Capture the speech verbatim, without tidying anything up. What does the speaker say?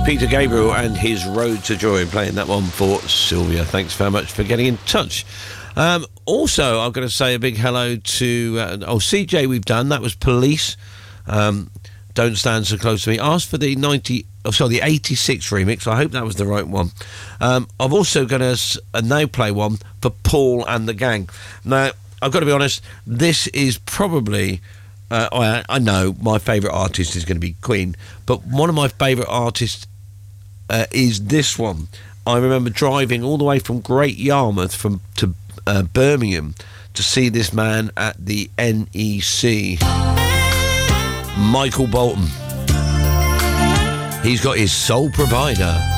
Peter Gabriel and his Road to Joy, playing that one for Sylvia. Thanks very much for getting in touch. Um, also, I'm going to say a big hello to... Uh, oh, C J we've done. That was Police. Um, Don't Stand So Close to Me. Asked for the ninety... Oh, sorry, the eighty-six remix. I hope that was the right one. Um, I'm also going to uh, now play one for Paul and the Gang. Now, I've got to be honest, this is probably... Uh, I, I know my favourite artist is going to be Queen, but one of my favourite artists uh, is this one. I remember driving all the way from Great Yarmouth from to uh, Birmingham to see this man at the N E C. Michael Bolton. He's got his Soul Provider.